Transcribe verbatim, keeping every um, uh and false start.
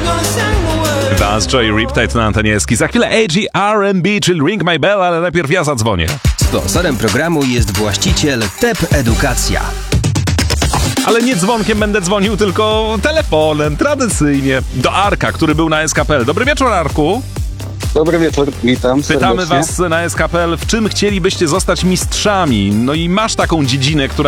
Das Joy Riptide na antenie Eski. Za chwilę A G R and B, czyli Ring My Bell, ale najpierw ja zadzwonię. Sponsorem programu jest właściciel T E P Edukacja. Ale nie dzwonkiem będę dzwonił, tylko telefonem, tradycyjnie. Do Arka, który był na S K P L. Dobry wieczór, Arku. Dobry wieczór, witam Pytamy serdecznie. was na S K P L, w czym chcielibyście zostać mistrzami? No i masz taką dziedzinę, która